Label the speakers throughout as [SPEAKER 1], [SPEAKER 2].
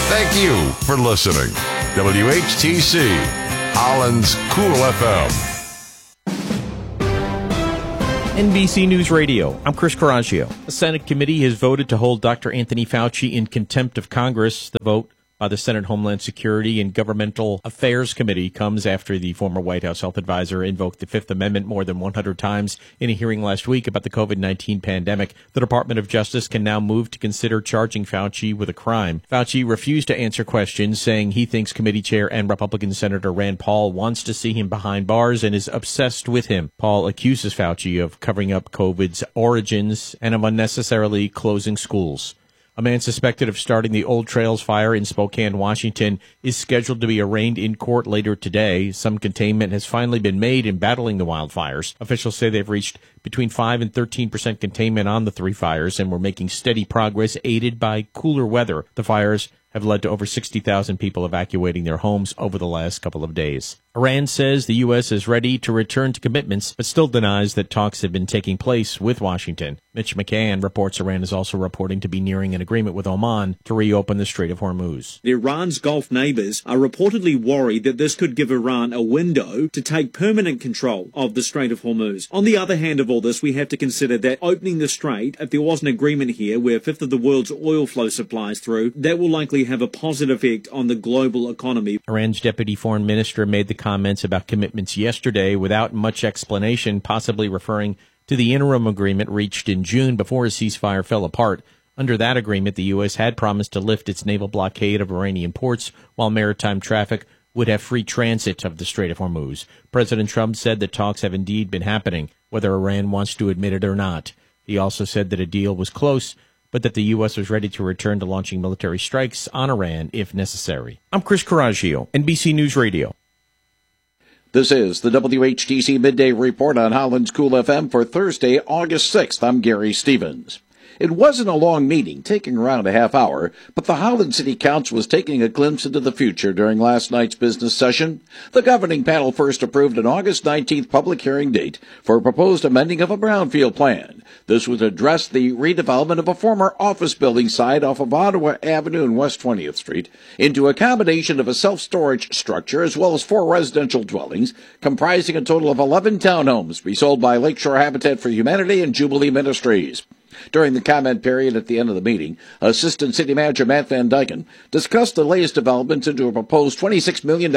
[SPEAKER 1] Thank you for listening. WHTC, Holland's Cool FM.
[SPEAKER 2] NBC News Radio, I'm Chris Coraggio. A Senate committee has voted to hold Dr. Anthony Fauci in contempt of Congress. The vote by the Senate Homeland Security and Governmental Affairs Committee comes after the former White House health advisor invoked the Fifth Amendment more than 100 times in a hearing last week about the COVID-19 pandemic. The Department of Justice can now move to consider charging Fauci with a crime. Fauci refused to answer questions, saying he thinks committee chair and Republican Senator Rand Paul wants to see him behind bars and is obsessed with him. Paul accuses Fauci of covering up COVID's origins and of unnecessarily closing schools. A man suspected of starting the Old Trails fire in Spokane, Washington, is scheduled to be arraigned in court later today. Some containment has finally been made in battling the wildfires. Officials say they've reached between 5 and 13% containment on the three fires and were making steady progress, aided by cooler weather. The fires have led to over 60,000 people evacuating their homes over the last couple of days. Iran says the U.S. is ready to return to commitments, but still denies that talks have been taking place with Washington. Mitch McCann reports Iran is also reporting to be nearing an agreement with Oman to reopen the Strait of Hormuz.
[SPEAKER 3] Iran's Gulf neighbors are reportedly worried that this could give Iran a window to take permanent control of the Strait of Hormuz. On the other hand of all this, we have to consider that opening the strait, if there was an agreement here where a fifth of the world's oil flow supplies through, that will likely have a positive effect on the global economy.
[SPEAKER 2] Iran's deputy foreign minister made the comments about commitments yesterday without much explanation, possibly referring to the interim agreement reached in June before a ceasefire fell apart. Under that agreement, the U.S. had promised to lift its naval blockade of Iranian ports while maritime traffic would have free transit of the Strait of Hormuz. President Trump said that talks have indeed been happening, whether Iran wants to admit it or not. He also said that a deal was close, but that the U.S. was ready to return to launching military strikes on Iran if necessary. I'm Chris Coraggio, NBC News Radio.
[SPEAKER 4] This is the WHTC Midday Report on Holland's Cool FM for Thursday, August 6th. I'm Gary Stevens. It wasn't a long meeting, taking around a half hour, but the Holland City Council was taking a glimpse into the future during last night's business session. The governing panel first approved an August 19th public hearing date for a proposed amending of a brownfield plan. This would address the redevelopment of a former office building site off of Ottawa Avenue and West 20th Street into a combination of a self-storage structure as well as 4 residential dwellings, comprising a total of 11 townhomes to be sold by Lakeshore Habitat for Humanity and Jubilee Ministries. During the comment period at the end of the meeting, Assistant City Manager Matt Van Dyken discussed the latest developments into a proposed $26 million,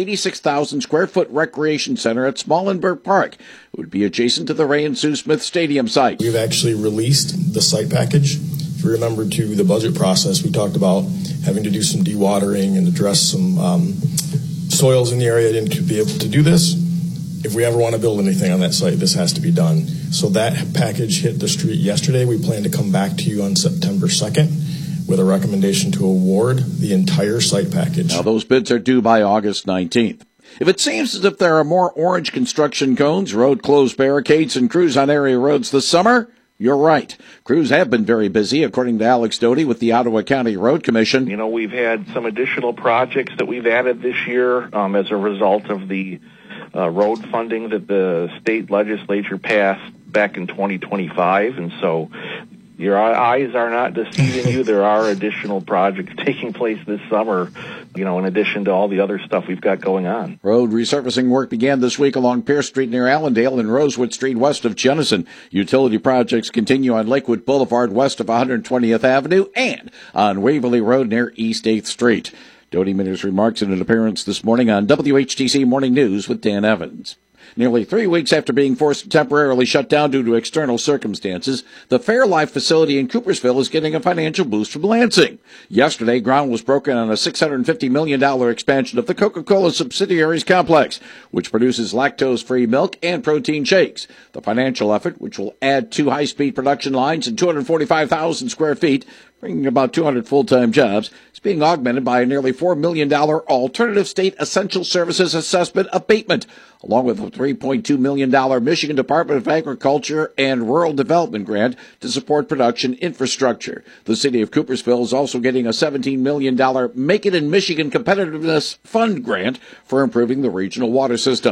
[SPEAKER 4] 86,000 square foot recreation center at Smallenberg Park. It would be adjacent to the Ray and Sue Smith Stadium site.
[SPEAKER 5] We've actually released the site package. If you remember to the budget process, we talked about having to do some dewatering and address some soils in the area to be able to do this. If we ever want to build anything on that site, this has to be done. So that package hit the street yesterday. We plan to come back to you on September 2nd with a recommendation to award the entire site package.
[SPEAKER 4] Now, those bids are due by August 19th. If it seems as if there are more orange construction cones, road closed barricades, and crews on area roads this summer, you're right. Crews have been very busy, according to Alex Doty with the Ottawa County Road Commission.
[SPEAKER 6] You know, we've had some additional projects that we've added this year as a result of the road funding that the state legislature passed back in 2025, and so your eyes are not deceiving you. There are additional projects taking place this summer, you know, in addition to all the other stuff we've got going on.
[SPEAKER 4] Road resurfacing work began this week along Pierce Street near Allendale and Rosewood Street west of Jenison. Utility projects continue on Lakewood Boulevard west of 120th Avenue and on Waverly Road near East 8th Street. Doty made his remarks in an appearance this morning on WHTC Morning News with Dan Evans. Nearly 3 weeks after being forced to temporarily shut down due to external circumstances, the Fairlife facility in Coopersville is getting a financial boost from Lansing. Yesterday, ground was broken on a $650 million expansion of the Coca-Cola subsidiaries complex, which produces lactose-free milk and protein shakes. The financial effort, which will add 2 high-speed production lines and 245,000 square feet, bringing about 200 full-time jobs, is being augmented by a nearly $4 million alternative state essential services assessment abatement, along with a $3.2 million Michigan Department of Agriculture and Rural Development grant to support production infrastructure. The city of Coopersville is also getting a $17 million Make It in Michigan Competitiveness Fund grant for improving the regional water system.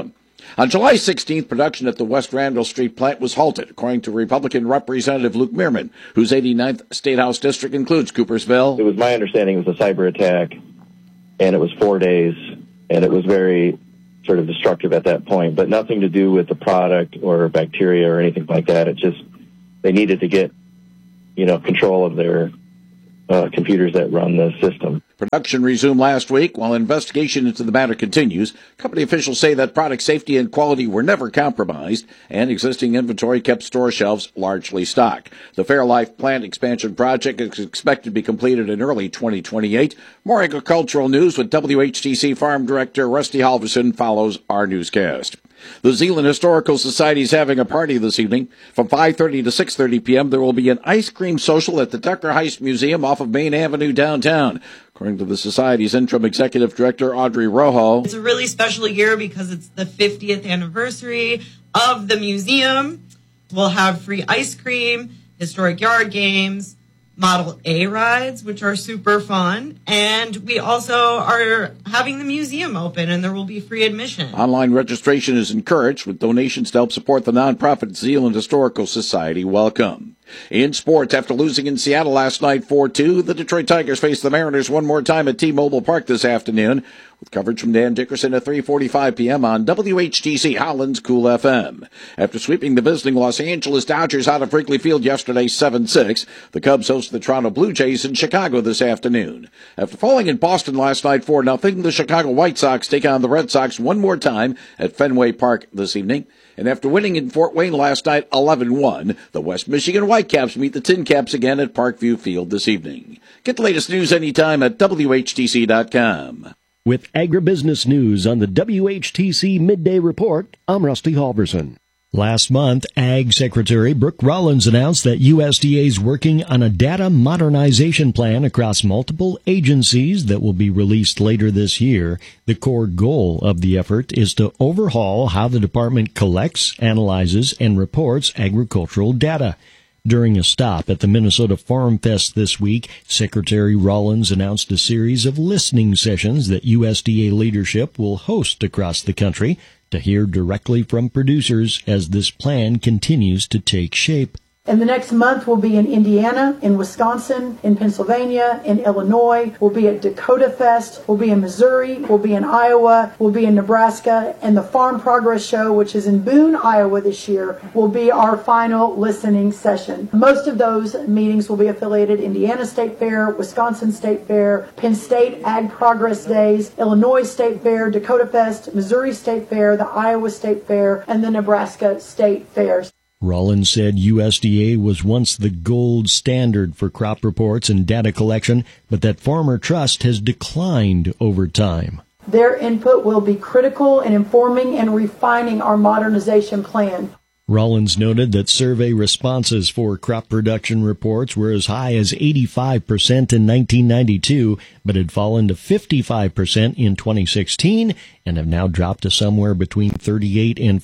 [SPEAKER 4] On July 16th, production at the West Randall Street plant was halted, according to Republican Representative Luke Meerman, whose 89th State House district includes Coopersville.
[SPEAKER 7] It was my understanding it was a cyber attack, and it was 4 days, and it was very sort of destructive at that point, but nothing to do with the product or bacteria or anything like that. It just, they needed to get, control of their computers that run the system.
[SPEAKER 4] Production resumed last week while investigation into the matter continues. Company officials say that product safety and quality were never compromised, and existing inventory kept store shelves largely stocked. The Fairlife plant expansion project is expected to be completed in early 2028. More agricultural news with WHTC Farm Director Rusty Halverson follows our newscast. The Zeeland Historical Society is having a party this evening. From 5:30 to 6:30 p.m., there will be an ice cream social at the Tucker Heist Museum off of Main Avenue downtown. According to the Society's interim executive director, Audrey Rojo.
[SPEAKER 8] It's a really special year because it's the 50th anniversary of the museum. We'll have free ice cream, historic yard games, Model A rides, which are super fun. And we also are having the museum open, and there will be free admission.
[SPEAKER 4] Online registration is encouraged, with donations to help support the nonprofit Zeeland Historical Society. Welcome. In sports, after losing in Seattle last night 4-2, the Detroit Tigers face the Mariners one more time at T-Mobile Park this afternoon, with coverage from Dan Dickerson at 3:45 p.m. on WHTC Holland's Cool FM. After sweeping the visiting Los Angeles Dodgers out of Wrigley Field yesterday 7-6, the Cubs host the Toronto Blue Jays in Chicago this afternoon. After falling in Boston last night 4-0, the Chicago White Sox take on the Red Sox one more time at Fenway Park this evening. And after winning in Fort Wayne last night 11-1, the West Michigan Whitecaps meet the Tin Caps again at Parkview Field this evening. Get the latest news anytime at WHTC.com.
[SPEAKER 9] With agribusiness news on the WHTC Midday Report, I'm Rusty Halverson. Last month, Ag Secretary Brooke Rollins announced that USDA is working on a data modernization plan across multiple agencies that will be released later this year. The core goal of the effort is to overhaul how the department collects, analyzes, and reports agricultural data. During a stop at the Minnesota Farm Fest this week, Secretary Rollins announced a series of listening sessions that USDA leadership will host across the country to hear directly from producers as this plan continues to take shape.
[SPEAKER 10] And the next month we'll be in Indiana, in Wisconsin, in Pennsylvania, in Illinois. We'll be at Dakota Fest. We'll be in Missouri. We'll be in Iowa. We'll be in Nebraska. And the Farm Progress Show, which is in Boone, Iowa this year, will be our final listening session. Most of those meetings will be affiliated Indiana State Fair, Wisconsin State Fair, Penn State Ag Progress Days, Illinois State Fair, Dakota Fest, Missouri State Fair, the Iowa State Fair, and the Nebraska State Fairs.
[SPEAKER 9] Rollins said USDA was once the gold standard for crop reports and data collection, but that farmer trust has declined over time.
[SPEAKER 10] Their input will be critical in informing and refining our modernization plan.
[SPEAKER 9] Rollins noted that survey responses for crop production reports were as high as 85% in 1992, but had fallen to 55% in 2016 and have now dropped to somewhere between 38 and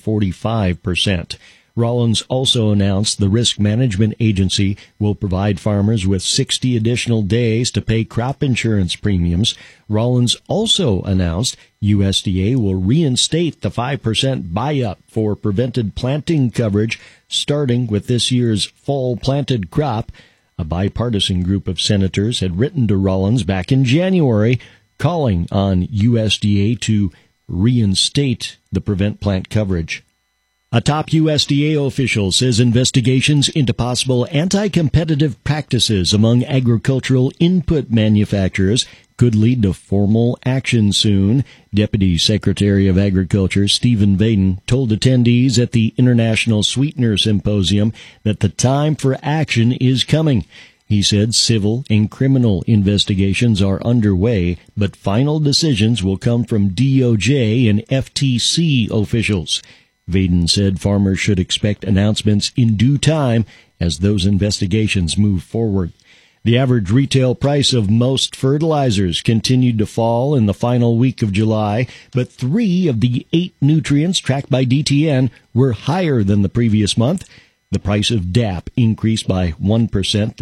[SPEAKER 9] 45%. Rollins also announced the Risk Management Agency will provide farmers with 60 additional days to pay crop insurance premiums. Rollins also announced USDA will reinstate the 5% buy-up for prevented planting coverage starting with this year's fall planted crop. A bipartisan group of senators had written to Rollins back in January calling on USDA to reinstate the prevent plant coverage. A top USDA official says investigations into possible anti-competitive practices among agricultural input manufacturers could lead to formal action soon. Deputy Secretary of Agriculture Stephen Vaden told attendees at the International Sweetener Symposium that the time for action is coming. He said civil and criminal investigations are underway, but final decisions will come from DOJ and FTC officials. Vaden said farmers should expect announcements in due time as those investigations move forward. The average retail price of most fertilizers continued to fall in the final week of July, but 3 of the 8 nutrients tracked by DTN were higher than the previous month. The price of DAP increased by 1% to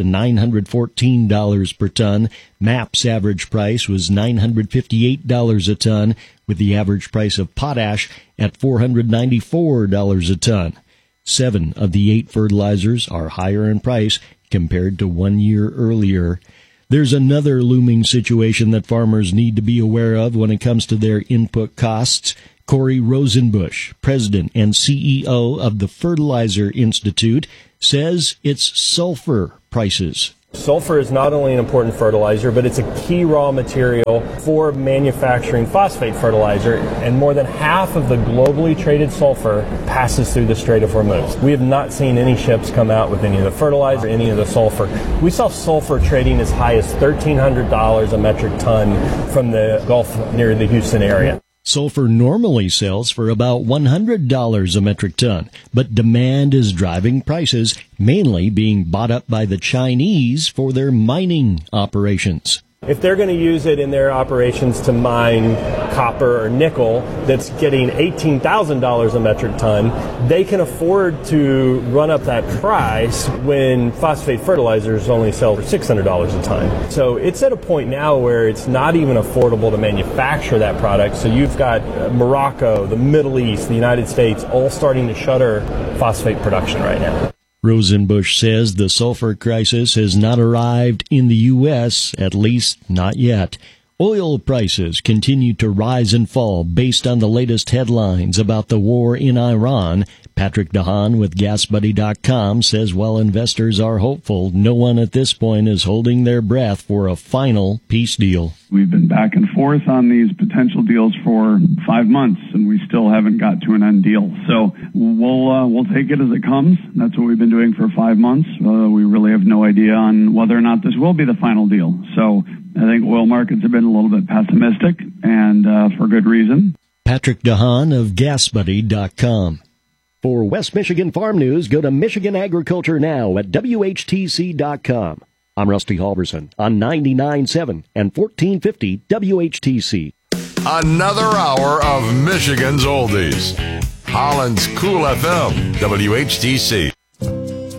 [SPEAKER 9] $914 per ton. MAP's average price was $958 a ton, with the average price of potash at $494 a ton. 7 of the 8 fertilizers are higher in price compared to 1 year earlier. There's another looming situation that farmers need to be aware of when it comes to their input costs. Corey Rosenbusch, president and CEO of the Fertilizer Institute, says it's sulfur prices.
[SPEAKER 11] Sulfur is not only an important fertilizer, but it's a key raw material for manufacturing phosphate fertilizer, and more than half of the globally traded sulfur passes through the Strait of Hormuz. We have not seen any ships come out with any of the fertilizer, any of the sulfur. We saw sulfur trading as high as $1,300 a metric ton from the Gulf near the Houston area.
[SPEAKER 9] Sulfur normally sells for about $100 a metric ton, but demand is driving prices, mainly being bought up by the Chinese for their mining operations.
[SPEAKER 11] If they're going to use it in their operations to mine copper or nickel that's getting $18,000 a metric ton, they can afford to run up that price when phosphate fertilizers only sell for $600 a ton. So it's at a point now where it's not even affordable to manufacture that product. So you've got Morocco, the Middle East, the United States all starting to shutter phosphate production right now.
[SPEAKER 9] Rosenbusch says the sulfur crisis has not arrived in the U.S., at least not yet. Oil prices continue to rise and fall based on the latest headlines about the war in Iran. Patrick DeHaan with GasBuddy.com says while investors are hopeful, no one at this point is holding their breath for a final peace deal.
[SPEAKER 12] We've been back and forth on these potential deals for 5 months, and we still haven't got to an end deal. So we'll take it as it comes. That's what we've been doing for 5 months. We really have no idea on whether or not this will be the final deal. So I think oil markets have been a little bit pessimistic, and for good reason.
[SPEAKER 9] Patrick DeHaan of GasBuddy.com. For West Michigan Farm News, go to Michigan Agriculture Now at WHTC.com. I'm Rusty Halverson on 99.7 and 1450 WHTC.
[SPEAKER 1] Another hour of Michigan's Oldies. Holland's Cool FM, WHTC.